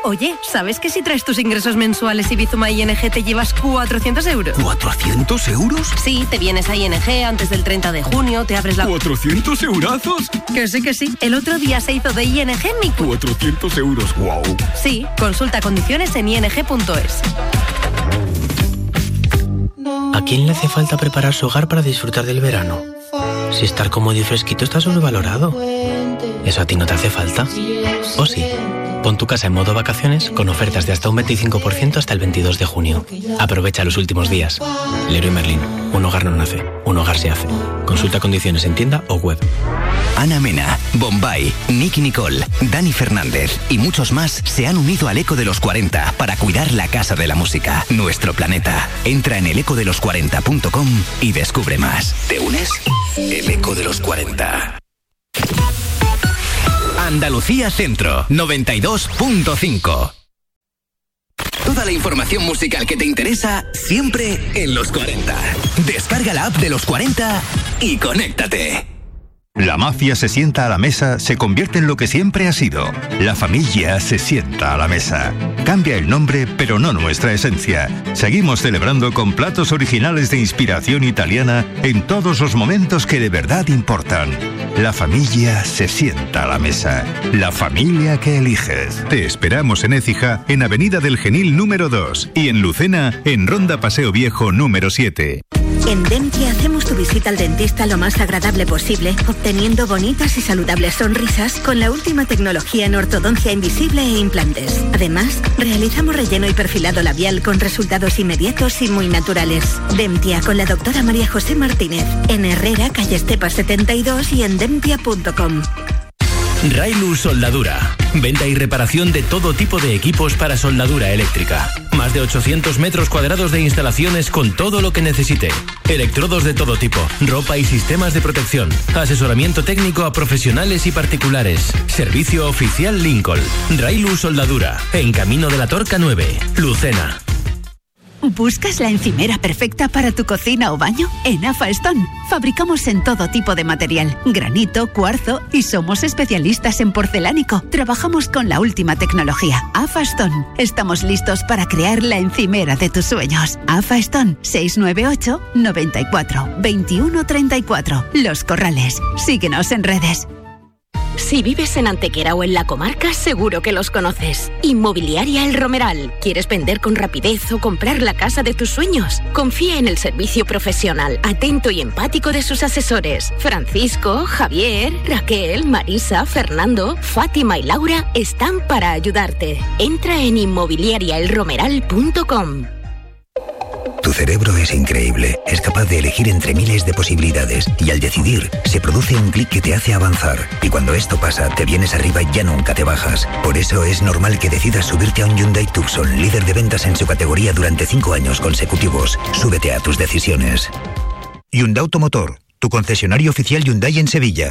Oye, ¿sabes que si traes tus ingresos mensuales y Bizum a ING te llevas 400 euros? ¿400 euros? Sí, te vienes a ING antes del 30 de junio, te abres la... ¿400 eurazos? Que sí. El otro día se hizo de ING mi... 400 euros, wow. Sí, consulta condiciones en ing.es. ¿A quién le hace falta preparar su hogar para disfrutar del verano? Si estar cómodo y fresquito está sobrevalorado. ¿Eso a ti no te hace falta? ¿O sí? Pon tu casa en modo vacaciones con ofertas de hasta un 25% hasta el 22 de junio. Aprovecha los últimos días. Leroy Merlin. Un hogar no nace, un hogar se hace. Consulta condiciones en tienda o web. Ana Mena, Bombay, Nicky Nicole, Dani Fernández y muchos más se han unido al Eco de los 40 para cuidar la casa de la música, nuestro planeta. Entra en elecodelos40.com y descubre más. ¿Te unes? El Eco de los 40. Andalucía Centro, 92.5. Toda la información musical que te interesa, siempre en Los 40. Descarga la app de Los 40 y conéctate. La mafia se sienta a la mesa, se convierte en lo que siempre ha sido. La familia se sienta a la mesa. Cambia el nombre, pero no nuestra esencia. Seguimos celebrando con platos originales de inspiración italiana en todos los momentos que de verdad importan. La familia se sienta a la mesa. La familia que eliges. Te esperamos en Écija, en Avenida del Genil número 2 y en Lucena, en Ronda Paseo Viejo número 7. En Dempia hacemos tu visita al dentista lo más agradable posible, obteniendo bonitas y saludables sonrisas con la última tecnología en ortodoncia invisible e implantes. Además, realizamos relleno y perfilado labial con resultados inmediatos y muy naturales. Dempia con la doctora María José Martínez, en Herrera, calle Estepa 72 y en dempia.com. Railu Soldadura. Venta y reparación de todo tipo de equipos para soldadura eléctrica. Más de 800 metros cuadrados de instalaciones con todo lo que necesite. Electrodos de todo tipo, ropa y sistemas de protección. Asesoramiento técnico a profesionales y particulares. Servicio oficial Lincoln. Railu Soldadura. En Camino de la Torca 9, Lucena. ¿Buscas la encimera perfecta para tu cocina o baño? En AFA Stone fabricamos en todo tipo de material, granito, cuarzo y somos especialistas en porcelánico. Trabajamos con la última tecnología. AFA Stone. Estamos listos para crear la encimera de tus sueños. AFA Stone 698 94 21 34. Los Corrales. Síguenos en redes. Si vives en Antequera o en la comarca, seguro que los conoces. Inmobiliaria El Romeral. ¿Quieres vender con rapidez o comprar la casa de tus sueños? Confía en el servicio profesional, atento y empático de sus asesores. Francisco, Javier, Raquel, Marisa, Fernando, Fátima y Laura están para ayudarte. Entra en inmobiliariaelromeral.com. Tu cerebro es increíble, es capaz de elegir entre miles de posibilidades y al decidir se produce un clic que te hace avanzar y cuando esto pasa te vienes arriba y ya nunca te bajas. Por eso es normal que decidas subirte a un Hyundai Tucson, líder de ventas en su categoría durante 5 años consecutivos. Súbete a tus decisiones. Hyundai Automotor, tu concesionario oficial Hyundai en Sevilla.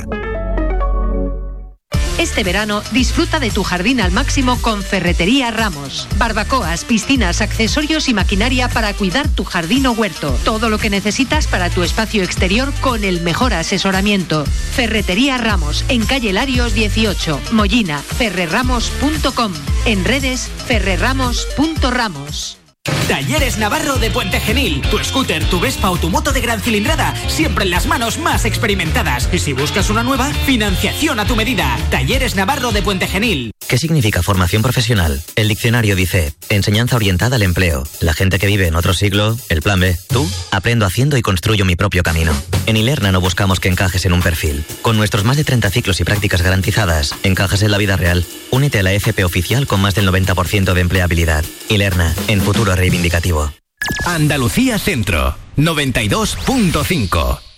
Este verano disfruta de tu jardín al máximo con Ferretería Ramos. Barbacoas, piscinas, accesorios y maquinaria para cuidar tu jardín o huerto. Todo lo que necesitas para tu espacio exterior con el mejor asesoramiento. Ferretería Ramos, en calle Larios 18, Mollina, ferrerramos.com. En redes, ferrerramos.ramos. Talleres Navarro de Puente Genil. Tu scooter, tu Vespa o tu moto de gran cilindrada, siempre en las manos más experimentadas. Y si buscas una nueva, financiación a tu medida. Talleres Navarro de Puente Genil. ¿Qué significa formación profesional? El diccionario dice: enseñanza orientada al empleo. La gente que vive en otro siglo, el plan B. Tú, aprendo haciendo y construyo mi propio camino. En Ilerna no buscamos que encajes en un perfil. Con nuestros más de 30 ciclos y prácticas garantizadas, encajas en la vida real. Únete a la FP oficial con más del 90% de empleabilidad. Ilerna, en futuro reivindicativo. Andalucía Centro, 92.5.